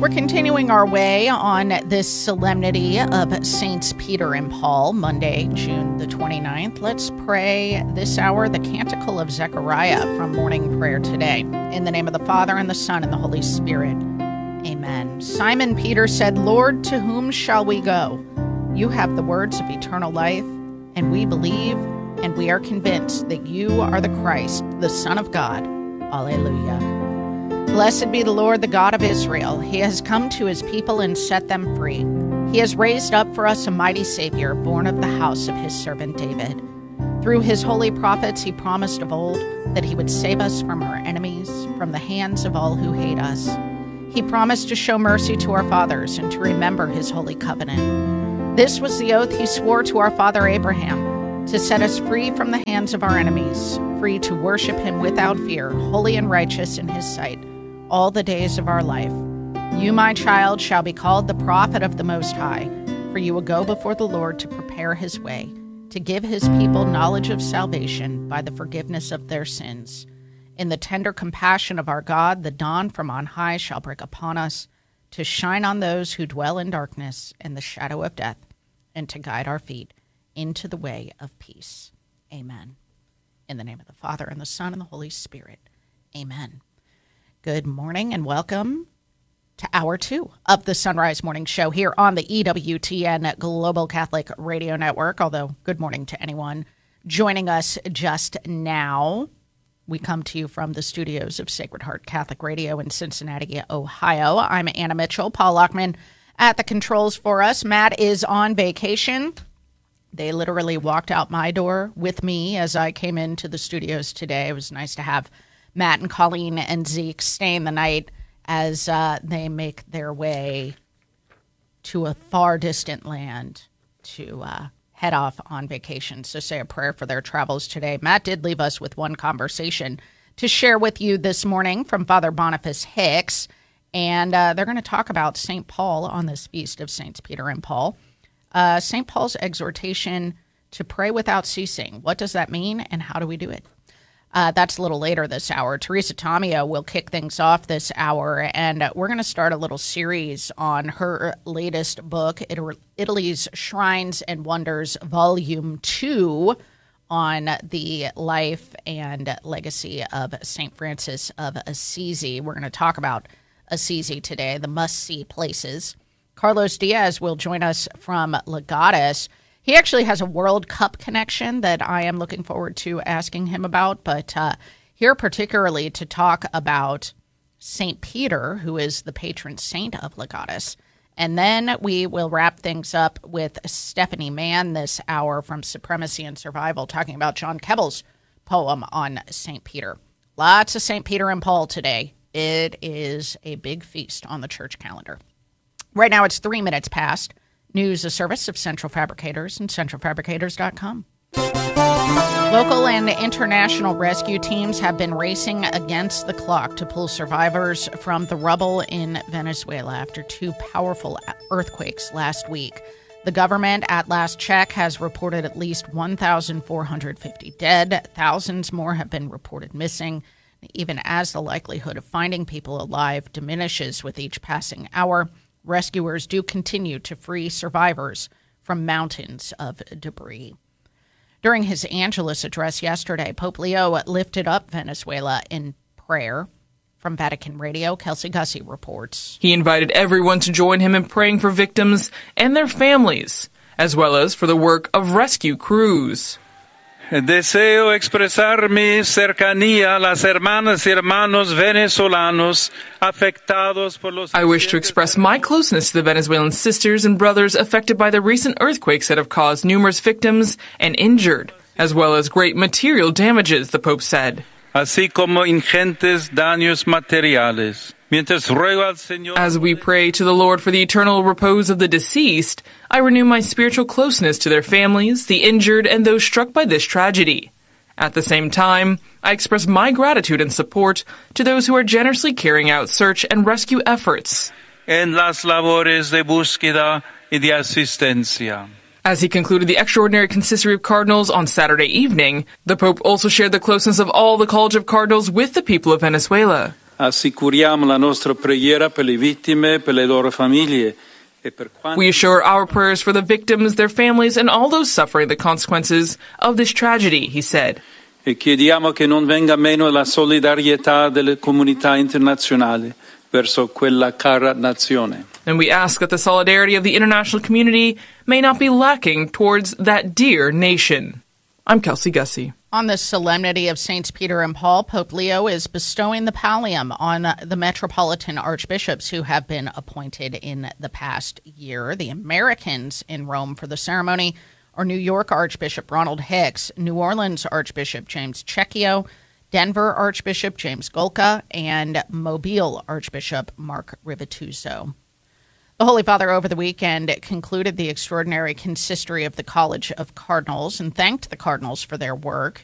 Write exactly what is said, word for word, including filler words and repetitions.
we're continuing our way on this solemnity of Saints Peter and Paul, Monday, June the twenty-ninth. Let's pray this hour the Canticle of Zechariah from morning prayer today. In the name of the Father, and the Son, and the Holy Spirit. Amen. Simon Peter said, Lord, to whom shall we go? You have the words of eternal life, and we believe, and we are convinced that you are the Christ, the Son of God. Alleluia. Blessed be the Lord, the God of Israel. He has come to his people and set them free. He has raised up for us a mighty Savior, born of the house of his servant David. Through his holy prophets he promised of old that he would save us from our enemies, from the hands of all who hate us. He promised to show mercy to our fathers and to remember his holy covenant. This was the oath he swore to our father Abraham, to set us free from the hands of our enemies, free to worship him without fear, holy and righteous in his sight, all the days of our life. You, my child, shall be called the prophet of the Most High, for you will go before the Lord to prepare his way, to give his people knowledge of salvation by the forgiveness of their sins. In the tender compassion of our God, the dawn from on high shall break upon us, to shine on those who dwell in darkness and the shadow of death, and to guide our feet into the way of peace. Amen. In the name of the Father, and the Son, and the Holy Spirit. Amen. Good morning and welcome to Hour two of the Sunrise Morning Show here on the E W T N Global Catholic Radio Network, although good morning to anyone joining us just now. We come to you from the studios of Sacred Heart Catholic Radio in Cincinnati, Ohio. I'm Anna Mitchell. Paul Lockman at the controls for us. Matt is on vacation. They literally walked out my door with me as I came into the studios today. It was nice to have Matt and Colleen and Zeke staying the night as uh, they make their way to a far distant land to uh, head off on vacation. So say a prayer for their travels today. Matt did leave us with one conversation to share with you this morning from Father Boniface Hicks, and uh, they're going to talk about Saint Paul on this feast of Saints Peter and Paul. Uh, Saint Paul's exhortation to pray without ceasing. What does that mean, and how do we do it? Uh, that's a little later this hour. Teresa Tomeo will kick things off this hour, and uh, we're going to start a little series on her latest book, Italy's Shrines and Wonders, Volume two, on the life and legacy of Saint Francis of Assisi. We're going to talk about Assisi today, the must-see places. Carlos Diaz will join us from Legatus. He actually has a World Cup connection that I am looking forward to asking him about, but uh, here particularly to talk about Saint Peter, who is the patron saint of Legatus. And then we will wrap things up with Stephanie Mann this hour from Supremacy and Survival, talking about John Kebble's poem on Saint Peter. Lots of Saint Peter and Paul today. It is a big feast on the church calendar. Right now it's three minutes past. News, a service of Central Fabricators and central fabricators dot com. Local and international rescue teams have been racing against the clock to pull survivors from the rubble in Venezuela after two powerful earthquakes last week. The government, at last check, has reported at least one thousand four hundred fifty dead. Thousands more have been reported missing, even as the likelihood of finding people alive diminishes with each passing hour. Rescuers do continue to free survivors from mountains of debris. During his Angelus address yesterday, Pope Leo lifted up Venezuela in prayer. From Vatican Radio, Kelsey Gussie reports. He invited everyone to join him in praying for victims and their families, as well as for the work of rescue crews. Deseo expresar mi cercanía a las hermanas y hermanos venezolanos afectados por los... I wish to express my closeness to the Venezuelan sisters and brothers affected by the recent earthquakes that have caused numerous victims and injured, as well as great material damages, the Pope said. Así como ingentes daños materiales. As we pray to the Lord for the eternal repose of the deceased, I renew my spiritual closeness to their families, the injured, and those struck by this tragedy. At the same time, I express my gratitude and support to those who are generously carrying out search and rescue efforts. En las labores de búsqueda y de asistencia. As he concluded the extraordinary consistory of cardinals on Saturday evening, the Pope also shared the closeness of all the College of Cardinals with the people of Venezuela. Assicuriamo la nostra preghiera per le vittime, per le loro famiglie. We assure our prayers for the victims, their families, and all those suffering the consequences of this tragedy, he said. E chiediamo che non venga meno la solidarietà delle comunità internazionali verso quella cara nazione. And we ask that the solidarity of the international community may not be lacking towards that dear nation. I'm Kelsey Gussie. On the solemnity of Saints Peter and Paul, Pope Leo is bestowing the pallium on the metropolitan archbishops who have been appointed in the past year. The Americans in Rome for the ceremony are New York Archbishop Ronald Hicks, New Orleans Archbishop James Cecchio, Denver Archbishop James Golka, and Mobile Archbishop Mark Rivituso. The Holy Father over the weekend concluded the extraordinary consistory of the College of Cardinals and thanked the cardinals for their work.